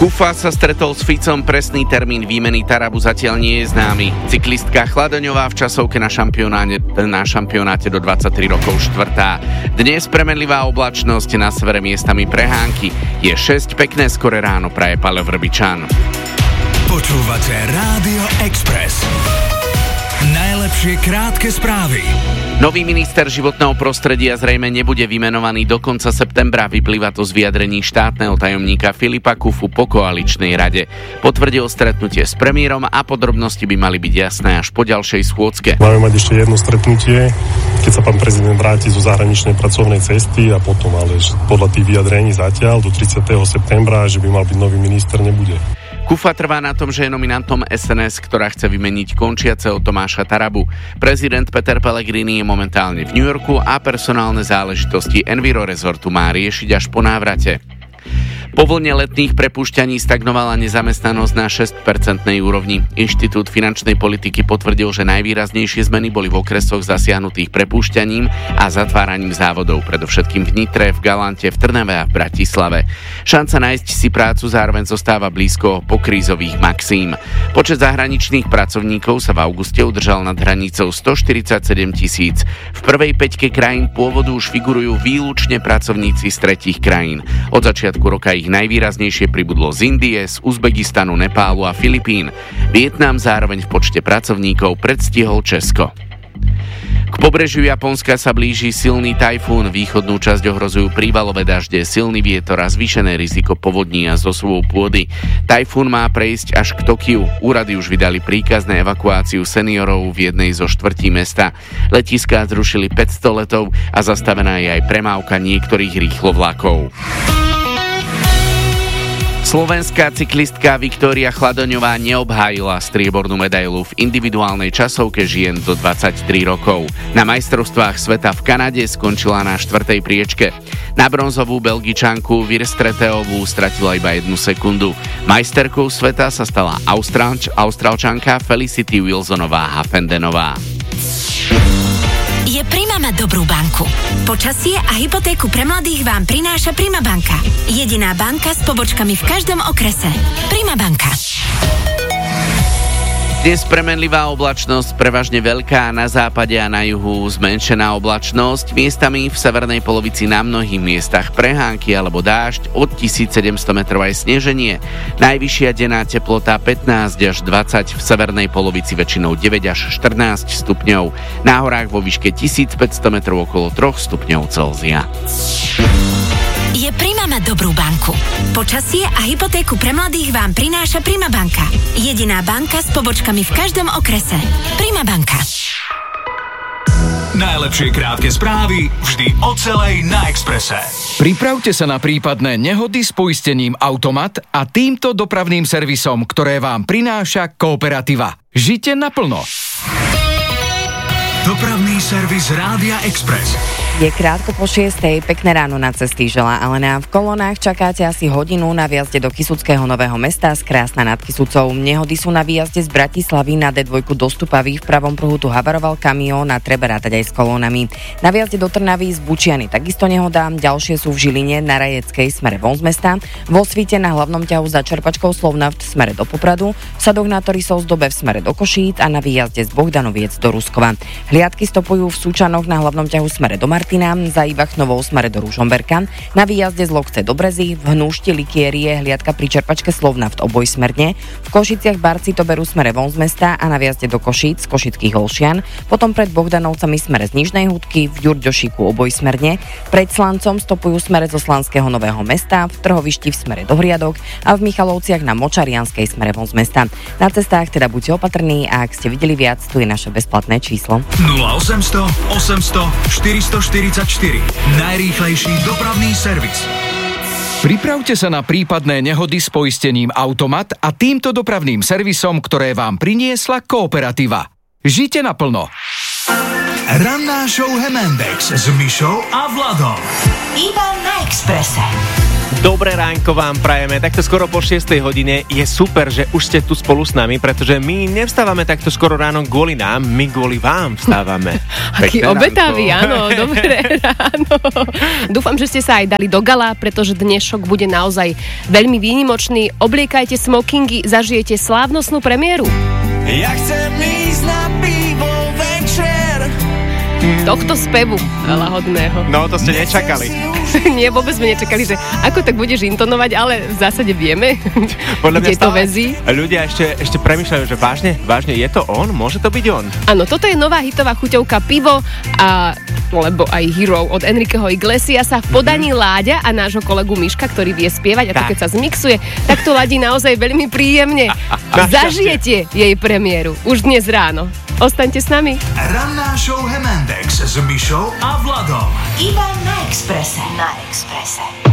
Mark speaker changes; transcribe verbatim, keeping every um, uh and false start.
Speaker 1: Kufa sa stretol s Ficom, presný termín výmeny Tarabu zatiaľ nie je známy. Cyklistka Chladoňová v časovke na šampionáte, na šampionáte do dvadsaťtri rokov štvrtá. Dnes premenlivá oblačnosť, na severe miestami prehánky. Je šesť, pekné skore ráno praje Paľo Vrbičan.
Speaker 2: Počúvate Rádio Express. Najlepšie krátke správy.
Speaker 1: Nový minister životného prostredia zrejme nebude vymenovaný do konca septembra, vyplýva to z vyjadrení štátneho tajomníka Filipa Kufu po koaličnej rade. Potvrdil stretnutie s premiérom a podrobnosti by mali byť jasné až po ďalšej schôdzke.
Speaker 3: Máme mať ešte jedno stretnutie, keď sa pán prezident vráti zo zahraničnej pracovnej cesty a potom, ale podľa tých vyjadrení zatiaľ do tridsiateho septembra, že by mal byť nový minister, nebude.
Speaker 1: Kufa trvá na tom, že je nominantom es en es, ktorá chce vymeniť končiaceho Tomáša Tarabu. Prezident Peter Pellegrini je momentálne v New Yorku a personálne záležitosti Enviro Resortu má riešiť až po návrate. Po vlne letných prepúšťaní stagnovala nezamestnanosť na šesť percentnej úrovni. Inštitút finančnej politiky potvrdil, že najvýraznejšie zmeny boli v okresoch zasiahnutých prepúšťaním a zatváraním závodov, predovšetkým v Nitre, v Galante, v Trnave a v Bratislave. Šanca nájsť si prácu zároveň zostáva blízko pokrízových maxím. Počet zahraničných pracovníkov sa v auguste udržal nad hranicou stoštyridsaťsedem tisíc. V prvej päťke krajín pôvodu už figurujú výlučne pracovníci z tretích krajín. Od začiatku roka ich najvýraznejšie pribudlo z Indie, z Uzbekistanu, Nepálu a Filipín. Vietnam zároveň v počte pracovníkov predstihol Česko. K pobrežiu Japonska sa blíži silný tajfún, východnú časť ohrozujú prívalové dažde, silný vietor a zvýšené riziko povodní a zosuvov pôdy. Tajfún má prejsť až k Tokiu. Úrady už vydali príkaz na evakuáciu seniorov v jednej zo štvrtí mesta. Letiská zrušili päťsto letov a zastavená je aj premávka niektorých rýchlovlakov. Slovenská cyklistka Viktória Chladoňová neobhájila striebornú medailu v individuálnej časovke žien do dvadsaťtri rokov. Na majstrovstvách sveta v Kanade skončila na štvrtej priečke. Na bronzovú Belgičanku Virstreteovú stratila iba jednu sekundu. Majsterkou sveta sa stala Austrálč, Austrálčanka Felicity Wilsonová-Hafendenová.
Speaker 4: Je Prima mať dobrú banku. Počasie a hypotéku pre mladých vám prináša Prima banka. Jediná banka s pobočkami v každom okrese. Prima banka.
Speaker 1: Dnes premenlivá oblačnosť, prevažne veľká, na západe a na juhu zmenšená oblačnosť, miestami v severnej polovici na mnohých miestach prehánky alebo dážď, od tisícsedemsto metrov aj sneženie. Najvyššia denná teplota pätnásť až dvadsať, v severnej polovici väčšinou deväť až štrnásť stupňov, na horách vo výške tisícpäťsto metrov okolo tri stupňov Celzia.
Speaker 4: Je Prima mať dobrú banku. Počasie a hypotéku pre mladých vám prináša Prima banka. Jediná banka s pobočkami v každom okrese. Prima banka.
Speaker 2: Najlepšie krátke správy vždy o celej na Expresse.
Speaker 5: Pripravte sa na prípadné nehody s poistením Automat a týmto dopravným servisom, ktoré vám prináša Kooperativa. Žite naplno.
Speaker 2: Dopravný servis Rádia Express.
Speaker 6: Je krátko po šiestej, pekné ráno na cesty želá Alena. V kolónach čakáte asi hodinu na výjazde do Kysuckého Nového Mesta z Krásna nad Kysucou. Nehody sú na výjazde z Bratislavy na dé dva do Stupavy. V pravom pruhu tu havaroval kamión a treba rátať aj s kolónami. Na výjazde do Trnavy z Bučiany takisto nehoda. Ďalšie sú v Žiline na Rajeckej smere von z mesta. Vo Svite na hlavnom ťahu za čerpačkou Slovnaft v smere do Popradu. V Sadoch na Torisov z Dobe v smere do Košíc a na výjazde z Bohdanoviec do Ruskova. Hliadky stopujú v Súčanoch na hlavnom ťahu smere do Martina, za Ivachnovou smere do Ružomberka, na výjazde z Lokce do Brezy, v Hnúšti Likierie hliadka pri čerpačke Slovnaft obojsmerne, v Košiciach Barci to berú smere von z mesta a na výjazde do Košíc z Košických Olšian, potom pred Bohdanovcami smere z Nižnej Hudky, v Ďurďošíku obojsmerne, pred Slancom stopujú smere zo Slanského Nového Mesta, v Trhovišti v smere do Hriadok a v Michalovciach na Močarianskej smere von z mesta. Na cestách teda buďte opatrní a ak ste videli viac, tu je naše bezplatné číslo.
Speaker 2: nula osemsto osemsto štyristoštyridsaťštyri. Najrýchlejší dopravný servis.
Speaker 5: Pripravte sa na prípadné nehody s poistením Automat a týmto dopravným servisom, ktoré vám priniesla Kooperativa. Žite naplno.
Speaker 2: Ranná show Hemendex s Mišou a Vladom.
Speaker 4: Iba na Expresse.
Speaker 7: Dobré ránko vám prajeme, takto skoro po šiestej hodine. Je super, že už ste tu spolu s nami, pretože my nevstávame takto skoro ráno kvôli nám, my kvôli vám vstávame.
Speaker 8: Aký obetavý, áno, dobré ráno. Dúfam, že ste sa aj dali do gala, pretože dnešok bude naozaj veľmi výnimočný. Obliekajte smokingy, zažijete slávnostnú premiéru.
Speaker 2: Ja chcem ísť na pivo večer.
Speaker 8: Tohto spevu lahodného.
Speaker 7: No, to ste nečakali.
Speaker 8: Nie, vôbec sme nečakali, že ako tak budeš intonovať, ale v zásade vieme,
Speaker 7: podľa mňa
Speaker 8: kde to väzí.
Speaker 7: Ľudia ešte, ešte premýšľajú, že vážne, vážne, je to on? Môže to byť on?
Speaker 8: Áno, toto je nová hitová chuťovka Pivo, a, lebo aj Hero od Enriqueho Iglesiasa v podaní mm-hmm. Láďa a nášho kolegu Miška, ktorý vie spievať, a to keď sa zmixuje, tak to ladí naozaj veľmi príjemne. Zažijete jej premiéru už dnes ráno. Ostaňte s nami.
Speaker 2: Ranná show Hemendex s Mišou a Vladom.
Speaker 4: Iba na Expresse. Na Expresse.